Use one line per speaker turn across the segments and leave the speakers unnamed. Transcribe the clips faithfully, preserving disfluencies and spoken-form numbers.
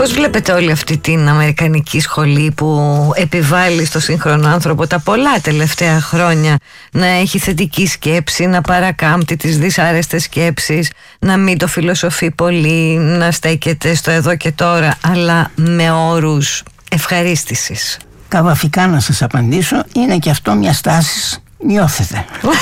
Πώς βλέπετε όλη αυτή την αμερικανική σχολή που επιβάλλει στο σύγχρονο άνθρωπο τα πολλά τελευταία χρόνια να έχει θετική σκέψη, να παρακάμπτει τις δυσάρεστες σκέψεις, να μην το φιλοσοφεί πολύ, να στέκεται στο εδώ και τώρα, αλλά με όρους ευχαρίστησης?
Καβαφικά να σας απαντήσω, είναι και αυτό μια στάση, νιώθετε.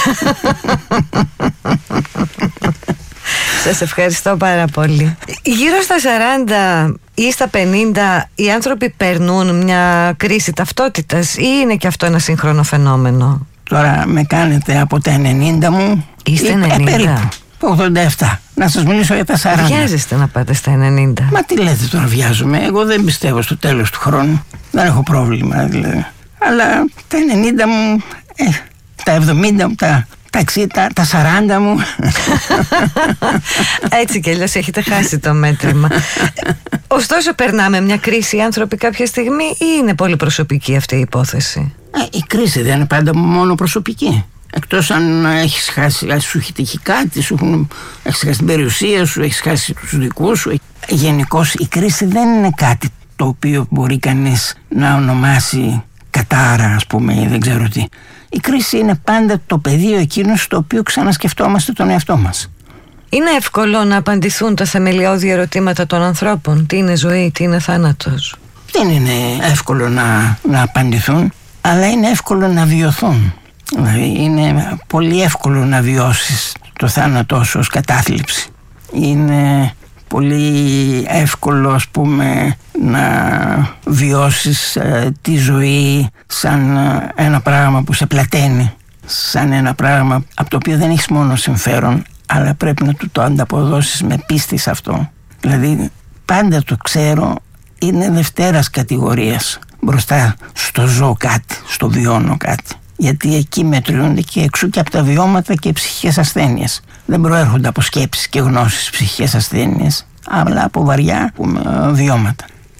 Σας ευχαριστώ πάρα πολύ. Γύρω στα σαράντα ή στα πενήντα οι άνθρωποι περνούν μια κρίση ταυτότητας ή είναι και αυτό ένα σύγχρονο φαινόμενο?
Τώρα με κάνετε από τα ενενήντα μου.
Είστε ενενήντα?
Ε, περίπου, ογδόντα επτά. Να σας μιλήσω για τα σαράντα.
Βιάζεστε να πάτε στα ενενήντα?
Μα τι λέτε τώρα, βιάζομαι? Εγώ δεν πιστεύω στο τέλος του χρόνου. Δεν έχω πρόβλημα δηλαδή. Αλλά τα ενενήντα μου, ε, τα εβδομήντα μου, τα... Τα, τα, τα σαράντα μου.
Έτσι κι αλλιώς έχετε χάσει το μέτρημα. Ωστόσο περνάμε μια κρίση οι άνθρωποι κάποια στιγμή ή είναι πολύ προσωπική αυτή η υπόθεση?
Ε, η κρίση δεν είναι πάντα μόνο προσωπική. Εκτός αν έχεις χάσει, αν σου έχει τύχει κάτι, σου έχουν, έχεις χάσει την περιουσία σου, έχεις χάσει τους δικούς σου. Γενικώς η κρίση δεν είναι κάτι το οποίο μπορεί κανείς να ονομάσει κατάρα, ας πούμε, ή δεν ξέρω τι. Η κρίση είναι πάντα το πεδίο εκείνο στο οποίο ξανασκεφτόμαστε τον εαυτό μας.
Είναι εύκολο να απαντηθούν τα θεμελιώδη ερωτήματα των ανθρώπων? Τι είναι ζωή, τι είναι θάνατος?
Δεν είναι εύκολο να, να απαντηθούν, αλλά είναι εύκολο να βιωθούν. Δηλαδή είναι πολύ εύκολο να βιώσεις το θάνατό σου ως κατάθλιψη. Είναι πολύ εύκολο, ας πούμε, να βιώσεις ε, τη ζωή σαν ε, ένα πράγμα που σε πλαταίνει, σαν ένα πράγμα από το οποίο δεν έχεις μόνο συμφέρον, αλλά πρέπει να του το ανταποδώσεις με πίστη σε αυτό. Δηλαδή πάντα το ξέρω είναι δευτέρας κατηγορίας μπροστά στο ζω κάτι, στο βιώνω κάτι. Γιατί εκεί μετριούνται και εξού και από τα βιώματα και οι ψυχικές ασθένειες. Δεν προέρχονται από σκέψεις και γνώσεις ψυχικές ασθένειες, αλλά από βαριά βιώματα.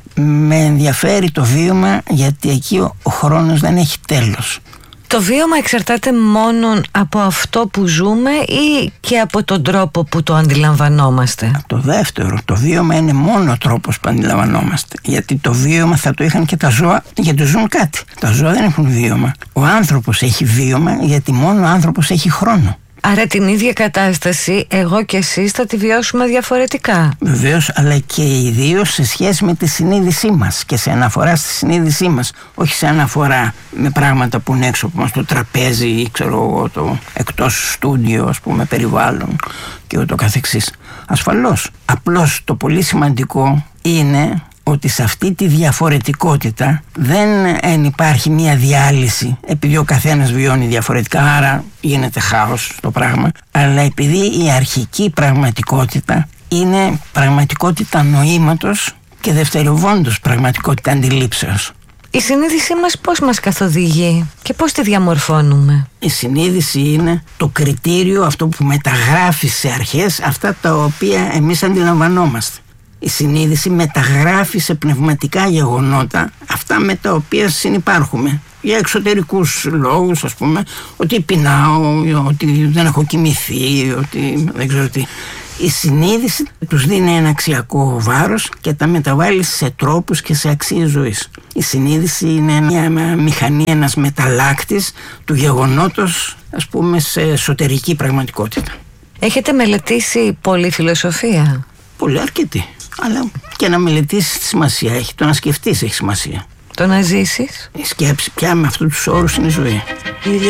Με ενδιαφέρει το βίωμα γιατί εκεί ο χρόνος δεν έχει τέλος.
Το βίωμα εξαρτάται μόνο από αυτό που ζούμε ή και από τον τρόπο που το αντιλαμβανόμαστε?
Το δεύτερο, το βίωμα είναι μόνο ο τρόπος που αντιλαμβανόμαστε. Γιατί το βίωμα θα το είχαν και τα ζώα, γιατί ζουν κάτι. Τα ζώα δεν έχουν βίωμα. Ο άνθρωπος έχει βίωμα γιατί μόνο ο άνθρωπος έχει χρόνο.
Άρα την ίδια κατάσταση εγώ και εσείς θα τη βιώσουμε διαφορετικά?
Βεβαίως, αλλά και ιδίως σε σχέση με τη συνείδησή μας και σε αναφορά στη συνείδησή μας, όχι σε αναφορά με πράγματα που είναι έξω από μας, το τραπέζι ή ξέρω εγώ, το εκτός στούντιο, ας πούμε, περιβάλλον και ούτω καθεξής. Ασφαλώς, απλώς το πολύ σημαντικό είναι ότι σε αυτή τη διαφορετικότητα δεν υπάρχει μια διάλυση επειδή ο καθένας βιώνει διαφορετικά, άρα γίνεται χάος το πράγμα, αλλά επειδή η αρχική πραγματικότητα είναι πραγματικότητα νοήματος και δευτεροβόντως πραγματικότητα αντιλήψεως.
Η συνείδησή μας πώς μας καθοδηγεί και πώς τη διαμορφώνουμε?
Η συνείδηση είναι το κριτήριο, αυτό που μεταγράφει σε αρχές αυτά τα οποία εμείς αντιλαμβανόμαστε. Η συνείδηση μεταγράφει σε πνευματικά γεγονότα αυτά με τα οποία συνυπάρχουμε για εξωτερικούς λόγους, ας πούμε, ότι πεινάω, ότι δεν έχω κοιμηθεί, ότι δεν ξέρω τι. Η συνείδηση τους δίνει ένα αξιακό βάρος και τα μεταβάλλει σε τρόπους και σε αξίες ζωής. Η συνείδηση είναι μια μηχανή, ένας μεταλλάκτης του γεγονότος, ας πούμε, σε εσωτερική πραγματικότητα.
Έχετε μελετήσει πολλή φιλοσοφία?
Πολύ, αρκετή. Αλλά και να μελετήσεις τη σημασία έχει, το να σκεφτείς έχει σημασία.
Το να ζήσεις?
Η σκέψη πια με αυτούς τους όρους είναι η ζωή.